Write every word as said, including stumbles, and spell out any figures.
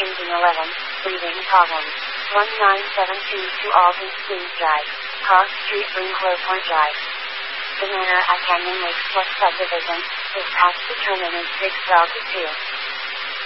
Engine eleven, breathing problems. one nine seven two to Alton Springs Drive, Cross Street, Winkler Point Drive. The manor at Canyon Lakes Plus subdivision is past the terminus six Delta two.